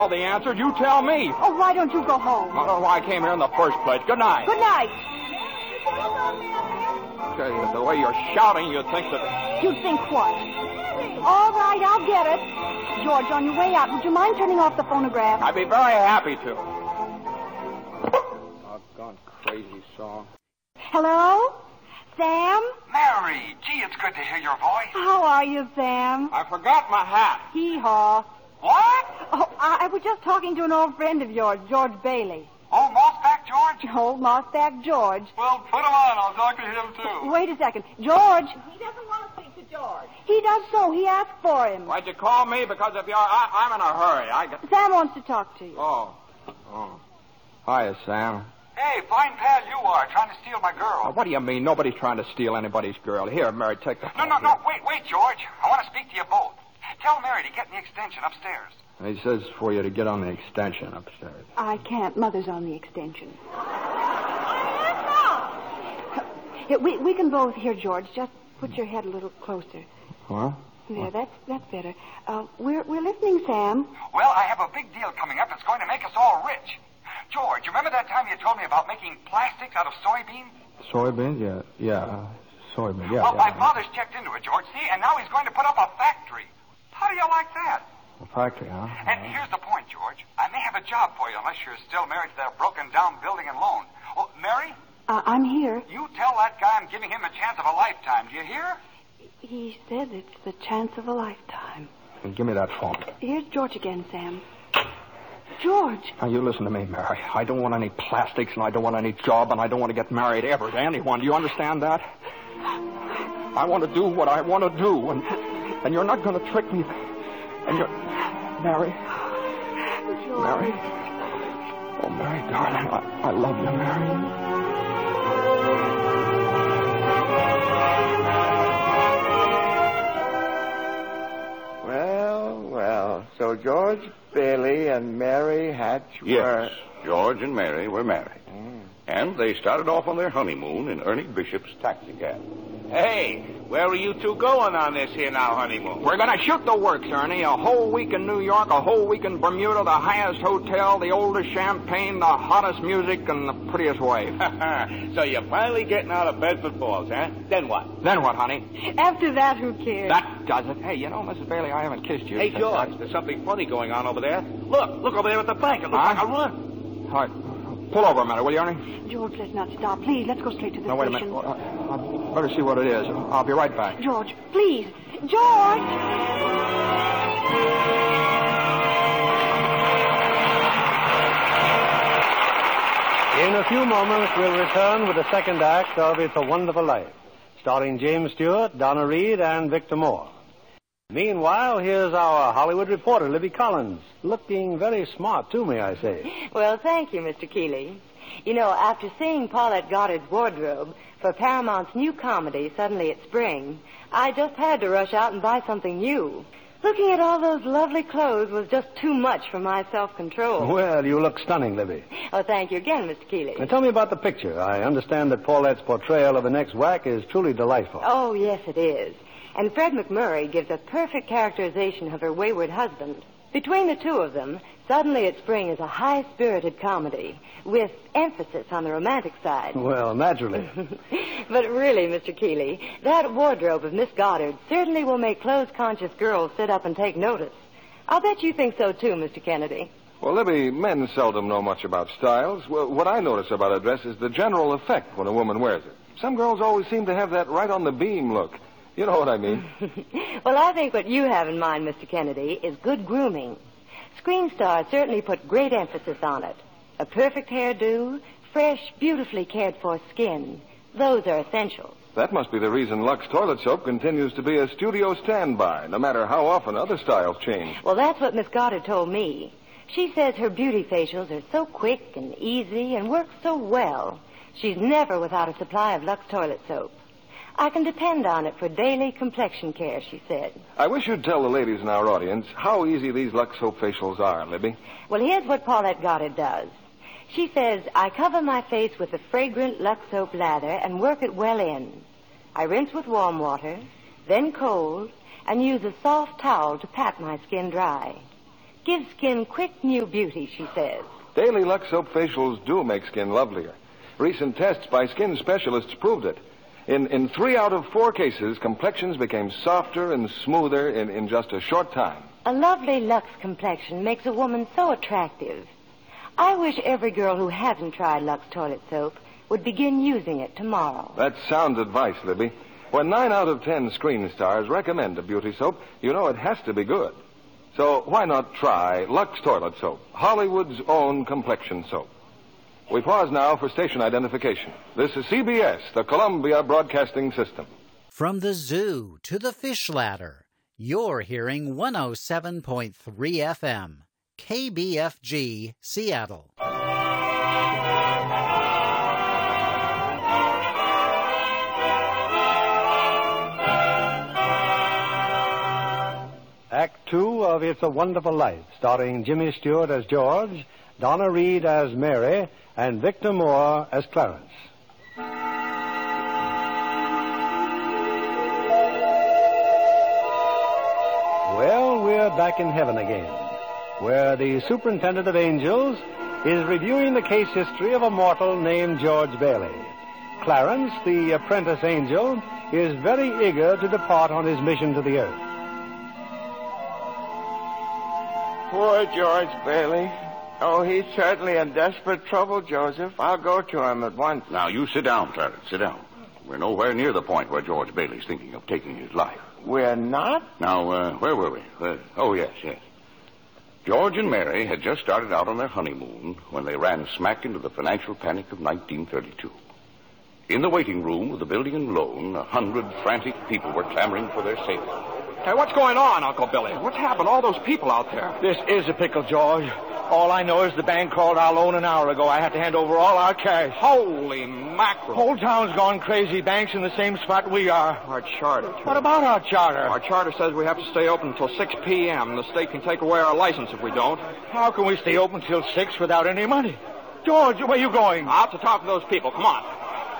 all the answers. You tell me. Oh, why don't you go home? I don't know why I came here in the first place. Good night. Good night. The way you're shouting, you'd think that... You think what? All right, I'll get it. George, on your way out, would you mind turning off the phonograph? I'd be very happy to. Doggone crazy song. Hello? Sam? Mary, gee, it's good to hear your voice. How are you, Sam? I forgot my hat. Hee-haw. What? Oh, I was just talking to an old friend of yours, George Bailey. Oh, Mossback George? Old Mossback George. Well, put him on. I'll talk to him, too. Wait a second. George. He doesn't want to speak to George. He does so. He asked for him. Why'd you call me? Because if you're... I'm in a hurry. Sam wants to talk to you. Oh. Hiya, Sam. Hey, fine pal you are, trying to steal my girl. What do you mean? Nobody's trying to steal anybody's girl. Here, Mary, take the phone. No, wait, George. I want to speak to you both. Tell Mary to get in the extension upstairs. He says for you to get on the extension upstairs. I can't. Mother's on the extension. We can both hear, George. Just put your head a little closer. What? There, that's better. We're listening, Sam. Well, I have a big deal coming up that's going to make us all rich. George, you remember that time you told me about making plastics out of soybeans? Soybeans? Yeah. Soybeans, yeah. Well, my father's checked into it, George, see, and now he's going to put up a factory. How do you like that? A factory, huh? And here's the point, George. I may have a job for you unless you're still married to that broken-down building and loan. Oh, Mary? I'm here. You tell that guy I'm giving him a chance of a lifetime. Do you hear? He said it's the chance of a lifetime. And give me that phone. Here's George again, Sam. George. Now, you listen to me, Mary. I don't want any plastics, and I don't want any job, and I don't want to get married ever to anyone. Do you understand that? I want to do what I want to do, and you're not going to trick me. And you're... Mary. George. Mary. Oh, Mary, darling, I love you, Mary. Well. So George Bailey and Mary Hatch were... Yes, George and Mary were married. And they started off on their honeymoon in Ernie Bishop's taxicab. Hey, where are you two going on this here now honeymoon? We're going to shoot the works, Ernie. A whole week in New York, a whole week in Bermuda, the highest hotel, the oldest champagne, the hottest music, and the prettiest wife. So you're finally getting out of Bedford Falls, huh? Then what? Then what, honey? After that, who cares? That does it. Hey, you know, Mrs. Bailey, I haven't kissed you. Hey, George, there's something funny going on over there. Look over there at the bank. It looks like a run. All right. Pull over a minute, will you, Ernie? George, let's not stop. Please, let's go straight to the No, wait a station. minute. I better see what it is. I'll be right back. George, please. George! In a few moments, we'll return with the second act of It's a Wonderful Life, starring James Stewart, Donna Reed, and Victor Moore. Meanwhile, here's our Hollywood reporter, Libby Collins, looking very smart, too, may I say. Well, thank you, Mr. Keeley. You know, after seeing Paulette Goddard's wardrobe for Paramount's new comedy, Suddenly It's Spring, I just had to rush out and buy something new. Looking at all those lovely clothes was just too much for my self-control. Well, you look stunning, Libby. Oh, thank you again, Mr. Keeley. Now, tell me about the picture. I understand that Paulette's portrayal of an ex-WAC is truly delightful. Oh, yes, it is. And Fred McMurray gives a perfect characterization of her wayward husband. Between the two of them, Suddenly It's Spring is a high-spirited comedy with emphasis on the romantic side. Well, naturally. But really, Mr. Keeley, that wardrobe of Miss Goddard certainly will make clothes-conscious girls sit up and take notice. I'll bet you think so, too, Mr. Kennedy. Well, Libby, men seldom know much about styles. Well, what I notice about a dress is the general effect when a woman wears it. Some girls always seem to have that right-on-the-beam look. You know what I mean. Well, I think what you have in mind, Mr. Kennedy, is good grooming. Screen stars certainly put great emphasis on it. A perfect hairdo, fresh, beautifully cared-for skin. Those are essentials. That must be the reason Lux Toilet Soap continues to be a studio standby, no matter how often other styles change. Well, that's what Miss Goddard told me. She says her beauty facials are so quick and easy and work so well. She's never without a supply of Lux Toilet Soap. I can depend on it for daily complexion care, she said. I wish you'd tell the ladies in our audience how easy these Lux Soap facials are, Libby. Well, here's what Paulette Goddard does. She says, I cover my face with the fragrant Lux Soap lather and work it well in. I rinse with warm water, then cold, and use a soft towel to pat my skin dry. Gives skin quick new beauty, she says. Daily Lux Soap facials do make skin lovelier. Recent tests by skin specialists proved it. In 3 out of 4 cases, complexions became softer and smoother in just a short time. A lovely Lux complexion makes a woman so attractive. I wish every girl who hasn't tried Lux toilet soap would begin using it tomorrow. That's sound advice, Libby. When 9 out of 10 screen stars recommend a beauty soap, you know it has to be good. So why not try Lux Toilet Soap, Hollywood's own complexion soap? We pause now for station identification. This is CBS, the Columbia Broadcasting System. From the zoo to the fish ladder, you're hearing 107.3 FM, KBFG, Seattle. Act 2 of It's a Wonderful Life, starring Jimmy Stewart as George, Donna Reed as Mary, and Victor Moore as Clarence. Well, we're back in heaven again, where the superintendent of angels is reviewing the case history of a mortal named George Bailey. Clarence, the apprentice angel, is very eager to depart on his mission to the earth. Poor George Bailey. Oh, he's certainly in desperate trouble, Joseph. I'll go to him at once. Now, you sit down, Clarence. Sit down. We're nowhere near the point where George Bailey's thinking of taking his life. We're not? Now, where were we? Oh, yes. George and Mary had just started out on their honeymoon when they ran smack into the financial panic of 1932. In the waiting room of the building and loan, 100 frantic people were clamoring for their safety. Hey, what's going on, Uncle Billy? What's happened? All those people out there. This is a pickle, George. All I know is the bank called our loan an hour ago. I had to hand over all our cash. Holy mackerel. Whole town's gone crazy. Bank's in the same spot we are. Our charter. What about our charter? Our charter says we have to stay open until 6 p.m. The state can take away our license if we don't. How can we stay open till 6 without any money? George, where are you going? Out to talk to those people. Come on.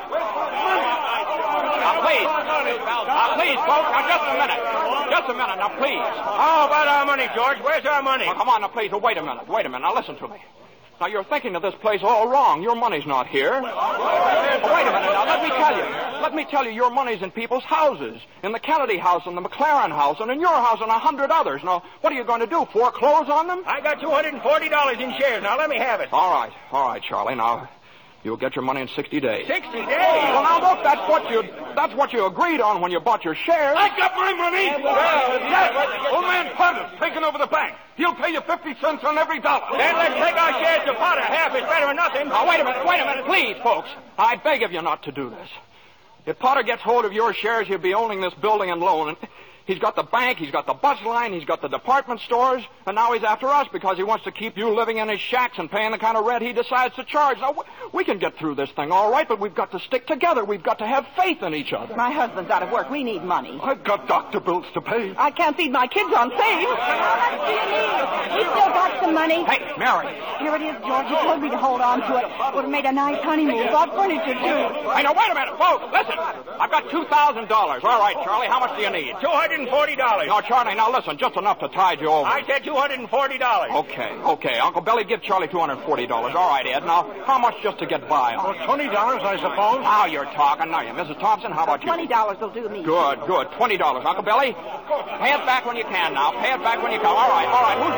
Now, please. Please, folks. Now, just a minute. Now, please. How about our money, George? Where's our money? Now, come on, now, please. Wait a minute. Now, listen to me. Now, you're thinking of this place all wrong. Your money's not here. Wait a minute now. Let me tell you, your money's in people's houses. In the Kennedy house, and the McLaren house, and in your house, and 100 others. Now, what are you going to do? Foreclose on them? I got $240 in shares. Now, let me have it. All right, Charlie. Now, you'll get your money in 60 days. 60 days? Well, now, look, that's what you agreed on when you bought your shares. I got my money! Yes! Old man Potter's taking over the bank. He'll pay you 50 cents on every dollar. Then let's take our shares to Potter. Half is better than nothing. Now, wait a minute. Please, folks. I beg of you not to do this. If Potter gets hold of your shares, he'll be owning this building and loan. He's got the bank, he's got the bus line, he's got the department stores, and now he's after us because he wants to keep you living in his shacks and paying the kind of rent he decides to charge. Now, we can get through this thing all right, but we've got to stick together. We've got to have faith in each other. My husband's out of work. We need money. I've got doctor bills to pay. I can't feed my kids on saved. We still got some money. Hey, Mary. Here it is, George. You told me to hold on to it. Would have made a nice honeymoon. Bought furniture, too. Hey, now, wait a minute, folks. Listen. I've got $2,000. All right, Charlie, how much do you need? $240. No, Charlie, now listen, just enough to tide you over. I said $240. Okay. Uncle Billy, give Charlie $240. All right, Ed. Now, how much just to get by on? $20, I suppose. Now you're talking. Now, Mrs. Thompson, how about you? $20 will do me. Good. $20. Uncle Billy, pay it back when you can now. Pay it back when you can. All right. Who's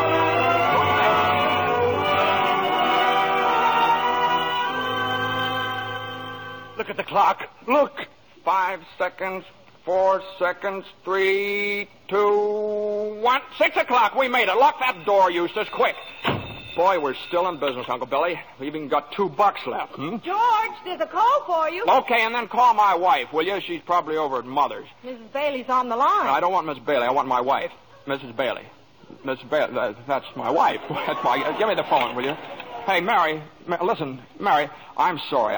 next? Look at the clock. Look. 5 seconds. 4 seconds, 3, 2, 1. 6 o'clock, we made it. Lock that door, Eustace, quick. Boy, we're still in business, Uncle Billy. We've even got $2 left. George, there's a call for you. Okay, and then call my wife, will you? She's probably over at Mother's. Mrs. Bailey's on the line. I don't want Miss Bailey. I want my wife, Mrs. Bailey. Miss Bailey, that's my wife. Give me the phone, will you? Hey, Mary, listen, Mary, I'm sorry.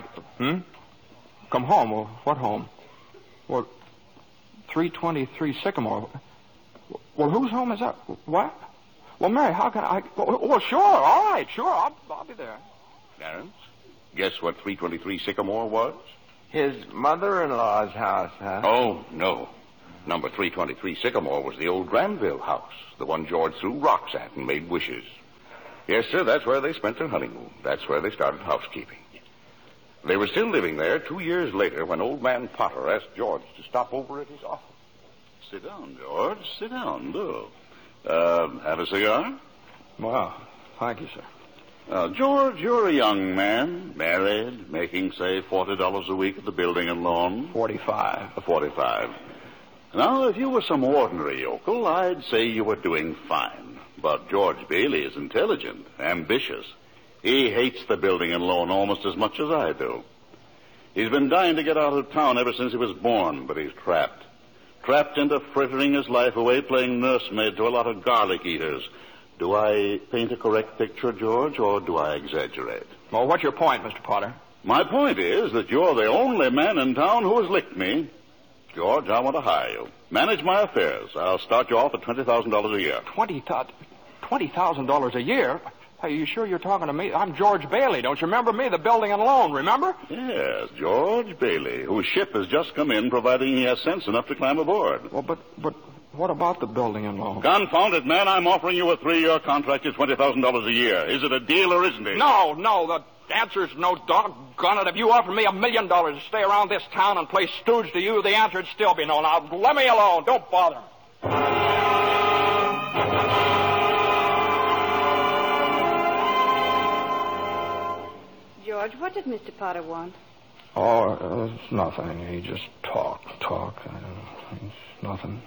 Come home. Well, what home? Well, 323 Sycamore. Well, whose home is that? What? Well, Mary, how can I... Well, sure, all right, sure, I'll be there. Clarence, guess what 323 Sycamore was? His mother-in-law's house, huh? Oh, no. Number 323 Sycamore was the old Granville house, the one George threw rocks at and made wishes. Yes, sir, that's where they spent their honeymoon. That's where they started housekeeping. They were still living there 2 years later when old man Potter asked George to stop over at his office. Sit down, George. Sit down, do. Have a cigar? Well, thank you, sir. George, you're a young man, married, making, say, $40 a week at the building and loan. 45. 45. Now, if you were some ordinary yokel, I'd say you were doing fine. But George Bailey is intelligent, ambitious. He hates the building and loan almost as much as I do. He's been dying to get out of town ever since he was born, but he's trapped. Trapped into frittering his life away playing nursemaid to a lot of garlic eaters. Do I paint a correct picture, George, or do I exaggerate? Well, what's your point, Mr. Potter? My point is that you're the only man in town who has licked me. George, I want to hire you. Manage my affairs. I'll start you off at $20,000 a year. $20,000 a year? Are you sure you're talking to me? I'm George Bailey. Don't you remember me? The building and loan, remember? Yes, George Bailey, whose ship has just come in, providing he has sense enough to climb aboard. Well, but what about the building and loan? Confound it, man. I'm offering you a 3-year contract at $20,000 a year. Is it a deal or isn't it? No. The answer's no, doggone it. If you offered me $1 million to stay around this town and play stooge to you, the answer'd still be no. Now, let me alone. Don't bother. George, what did Mr. Potter want? Oh, it's nothing. He just talk. I don't know. It's nothing.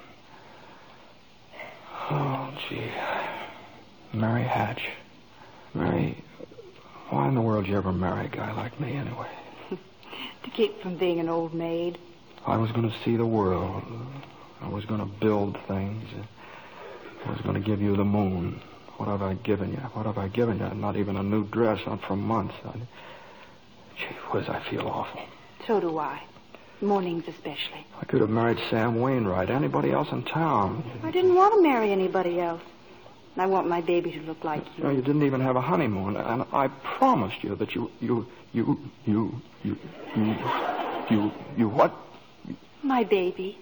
Oh, gee. Mary Hatch. Mary, why in the world did you ever marry a guy like me anyway? To keep from being an old maid. I was going to see the world. I was going to build things. I was going to give you the moon. What have I given you? Not even a new dress, not for months. Gee whiz, I feel awful. So do I. Mornings especially. I could have married Sam Wainwright, anybody else in town. I didn't want to marry anybody else. I want my baby to look like you. No, you didn't even have a honeymoon, and I promised you that you what? My baby.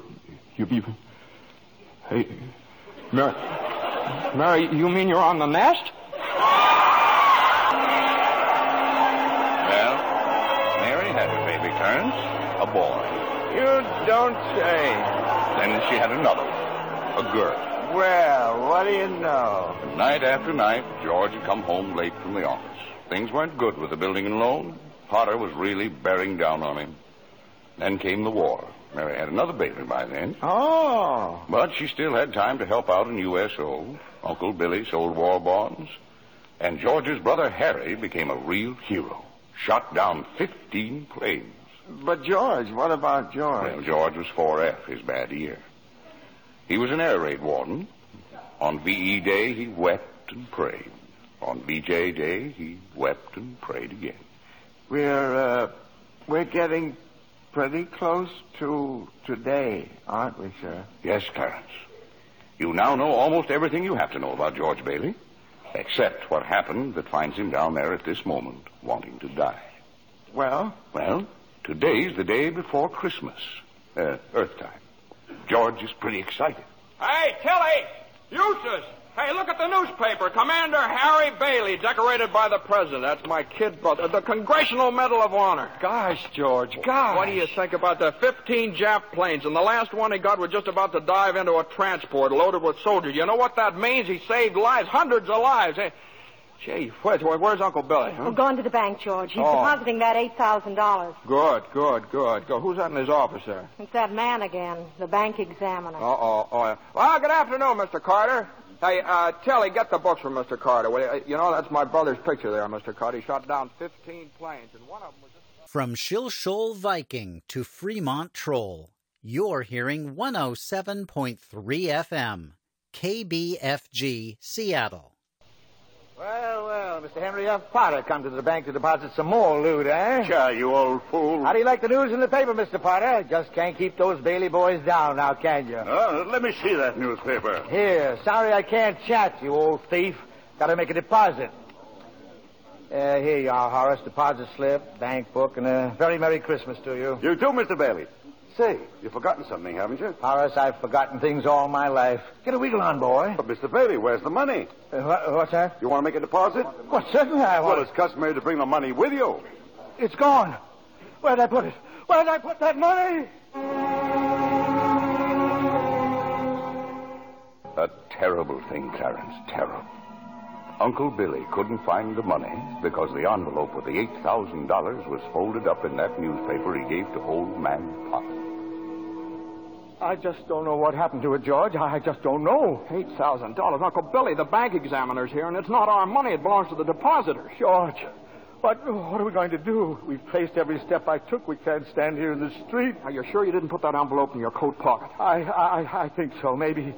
Hey, Mary, you mean you're on the nest? Well, Mary had her baby turns, a boy. You don't say. Then she had another one, a girl. Well, what do you know? Night after night, George had come home late from the office. Things weren't good with the building and loan. Potter was really bearing down on him. Then came the war. Mary had another baby by then. Oh. But she still had time to help out in USO. Uncle Billy sold war bonds. And George's brother Harry became a real hero. Shot down 15 planes. But George, what about George? Well, George was 4F, his bad ear. He was an air raid warden. On VE Day, he wept and prayed. On VJ Day, he wept and prayed again. We're getting pretty close to today, aren't we, sir? Yes, Clarence. You now know almost everything you have to know about George Bailey, except what happened that finds him down there at this moment, wanting to die. Well? Well, today's the day before Christmas, Earth time. George is pretty excited. Hey, Tilly! Eustace! Hey, look at the newspaper. Commander Harry Bailey, decorated by the president. That's my kid brother. The Congressional Medal of Honor. Gosh, George, gosh. What do you think about the 15 Jap planes? And the last one he got was just about to dive into a transport loaded with soldiers. You know what that means? He saved lives, hundreds of lives. Hey, gee, where's Uncle Billy? Huh? We're going to the bank, George. He's depositing that $8,000. Good. Who's that in his office there? It's that man again, the bank examiner. Yeah. Well, good afternoon, Mr. Carter. Hey, Tilly, get the books from Mr. Carter. You know, that's my brother's picture there, Mr. Carter. He shot down 15 planes, and one of them was... From Shilshole Viking to Fremont Troll, you're hearing 107.3 FM, KBFG, Seattle. Well, Mr. Henry F. Potter come to the bank to deposit some more loot, eh? Sure, you old fool. How do you like the news in the paper, Mr. Potter? Just can't keep those Bailey boys down now, can you? Let me see that newspaper. Here, sorry I can't chat, you old thief. Got to make a deposit. Here you are, Horace. Deposit slip, bank book, and a very Merry Christmas to you. You too, Mr. Bailey. Say, you've forgotten something, haven't you? Horace, I've forgotten things all my life. Get a wiggle on, boy. But, Mr. Bailey, where's the money? What's that? You want to make a deposit? Well, certainly I want. Well, it's customary to bring the money with you. It's gone. Where'd I put it? Where'd I put that money? A terrible thing, Clarence, terrible. Uncle Billy couldn't find the money because the envelope with the $8,000 was folded up in that newspaper he gave to old man Potter. I just don't know what happened to it, George. I just don't know. $8,000. Uncle Billy, the bank examiner's here, and it's not our money. It belongs to the depositors. George, what are we going to do? We've traced every step I took. We can't stand here in the street. Are you sure you didn't put that envelope in your coat pocket? I think so. Maybe.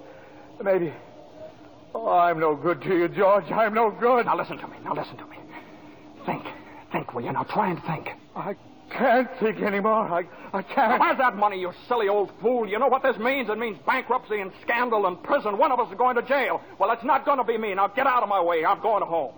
Oh, I'm no good to you, George. I'm no good. Now listen to me. Think, will you? Now try and think. I can't think anymore. I can't. Where's that money, you silly old fool? You know what this means? It means bankruptcy and scandal and prison. One of us is going to jail. Well, it's not going to be me. Now get out of my way. I'm going home.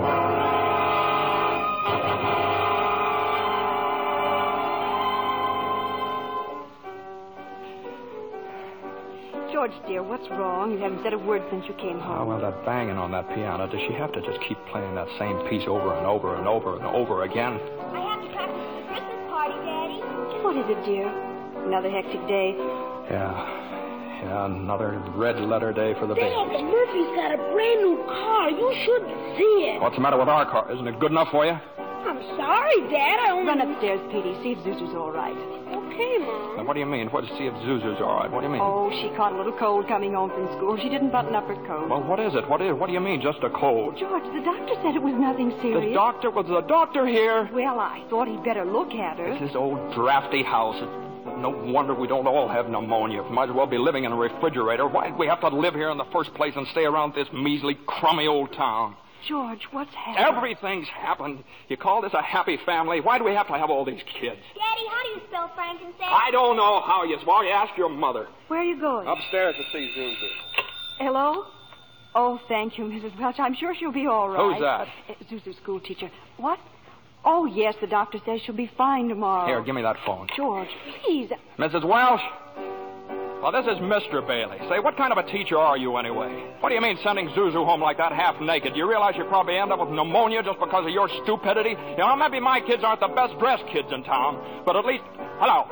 George, dear, what's wrong? You haven't said a word since you came home. Oh, well, that banging on that piano. Does she have to just keep playing that same piece over and over and over and over again? I have to practice for the Christmas party, Daddy. What is it, dear? Another hectic day? Yeah, another red letter day for the baby. Dad, Murphy's got a brand new car. You should see it. What's the matter with our car? Isn't it good enough for you? I'm sorry, Dad. I only... Run upstairs, Petey. See if Zuzu's all right. Okay, Mom. Now, what do you mean? What to see if Zuzu's all right? What do you mean? Oh, she caught a little cold coming home from school. She didn't button up her coat. Well, what is it? What do you mean, just a cold? George, the doctor said it was nothing serious. Was the doctor here? Well, I thought he'd better look at her. It's this old drafty house. No wonder we don't all have pneumonia. Might as well be living in a refrigerator. Why'd we have to live here in the first place and stay around this measly, crummy old town? George, what's happened? Everything's happened. You call this a happy family? Why do we have to have all these kids? Daddy, how do you spell frankincense? I don't know how you spell. You ask your mother. Where are you going? Upstairs to see Zuzu. Hello? Oh, thank you, Mrs. Welch. I'm sure she'll be all right. Who's that? Zuzu's school teacher. What? Oh, yes, the doctor says she'll be fine tomorrow. Here, give me that phone. George, please. Mrs. Welch? Well, this is Mr. Bailey. Say, what kind of a teacher are you anyway? What do you mean sending Zuzu home like that half naked? Do you realize you probably end up with pneumonia just because of your stupidity? You know, maybe my kids aren't the best dressed kids in town, but at least... Hello.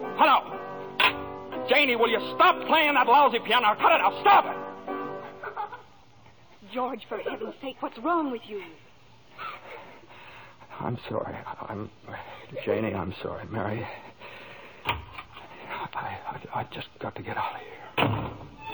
Janie, will you stop playing that lousy piano? Cut it out. Stop it. George, for heaven's sake, what's wrong with you? I'm sorry. Janie, I'm sorry. Mary... I just got to get out of here.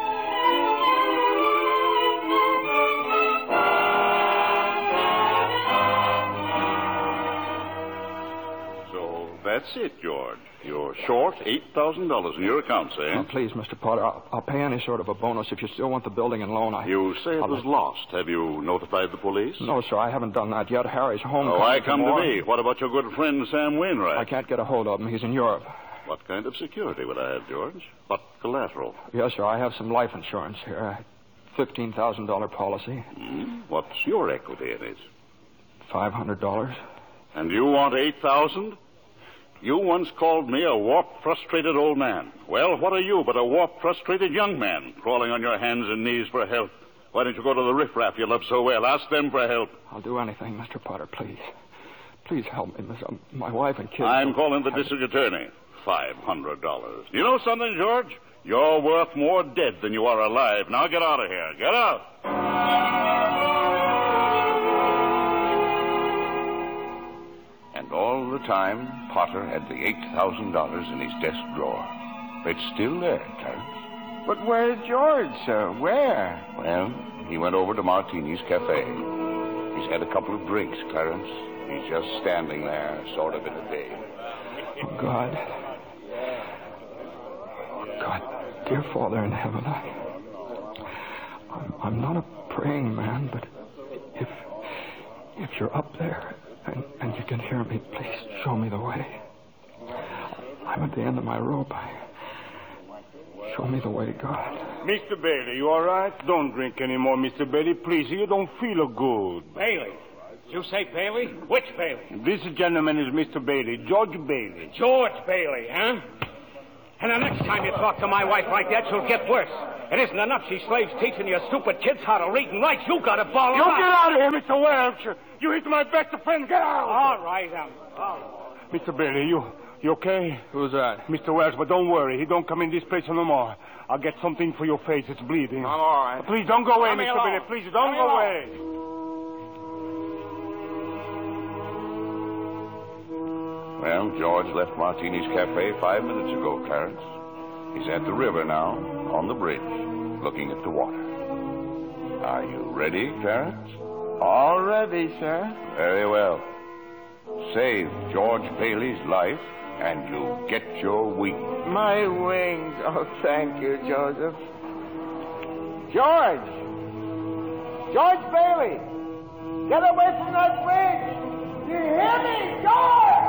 So that's it, George. You're short $8,000 in your accounts, eh? Oh, please, Mr. Potter, I'll pay any sort of a bonus if you still want the building and loan. You say it was lost. Have you notified the police? No, sir, I haven't done that yet. Harry's home. Oh, I come to me. What about your good friend Sam Wainwright? I can't get a hold of him. He's in Europe. What kind of security would I have, George? What collateral? Yes, sir, I have some life insurance here. $15,000 policy. What's your equity in it? $500. And you want $8,000? You once called me a warped, frustrated old man. Well, what are you but a warped, frustrated young man crawling on your hands and knees for help? Why don't you go to the riffraff you love so well? Ask them for help. I'll do anything, Mr. Potter, please. Please help me, Miss. My wife and kids. I'm calling the district attorney. $500. You know something, George? You're worth more dead than you are alive. Now get out of here. Get out. And all the time, Potter had the $8,000 in his desk drawer. It's still there, Clarence. But where's George, sir? Where? Well, he went over to Martini's Cafe. He's had a couple of drinks, Clarence. He's just standing there, sort of in a daze. Oh, God, dear Father in heaven, I'm not a praying man, but if you're up there and you can hear me, please show me the way. I'm at the end of my rope. Show me the way, God. Mr. Bailey, you all right? Don't drink anymore, Mr. Bailey. Please, you don't feel good. Bailey? You say Bailey? Which Bailey? This gentleman is Mr. Bailey, George Bailey. George Bailey, huh? And the next time you talk to my wife like that, she'll get worse. It isn't enough she slaves teaching you stupid kids how to read and write. You got to ball You them get out of here, Mr. Welch. You hit my best friend. Get out. All right, Mr. Bailey, you okay? Who's that? Mr. Welch, but don't worry. He don't come in this place no more. I'll get something for your face. It's bleeding. I'm all right. Please don't go away, Let me Mr. alone. Bailey. Please don't go away. Well, George left Martini's Cafe 5 minutes ago, Clarence. He's at the river now, on the bridge, looking at the water. Are you ready, Clarence? All ready, sir. Very well. Save George Bailey's life, and you get your wings. My wings. Oh, thank you, Joseph. George! George Bailey! Get away from that bridge! You hear me? George!